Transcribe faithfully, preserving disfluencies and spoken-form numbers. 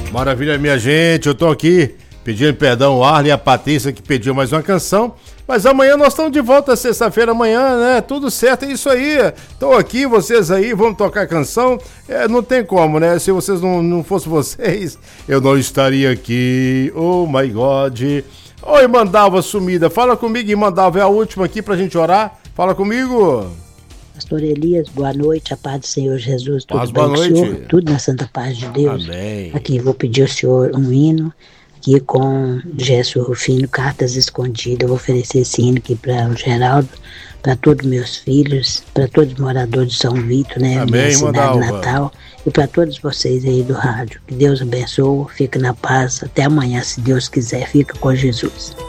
Maravilha, minha gente, eu tô aqui pedindo perdão ao Arlen e a Patrícia que pediu mais uma canção, mas amanhã nós estamos de volta, sexta-feira amanhã, né? Tudo certo, é isso aí. Tô aqui, vocês aí, vamos tocar canção. É, não tem como, né? Se vocês não, não fossem vocês, eu não estaria aqui. Oh my God. Oi, Mandalva sumida, fala comigo, Mandalva, é a última aqui pra gente orar. Fala comigo. Pastor Elias, boa noite, a paz do Senhor Jesus, tudo Paz, bem boa com o noite. Senhor? Tudo na santa paz de Deus. Amém. Aqui vou pedir ao Senhor um hino, aqui com Gerson Rufino, Cartas Escondidas. Eu vou oferecer esse hino aqui para o Geraldo, para todos meus filhos, para todos os moradores de São Vitor, né? Amém, minha cidade Mandalva. natal, e para todos vocês aí do rádio. Que Deus abençoe, fica na paz, até amanhã, se Deus quiser, fica com Jesus.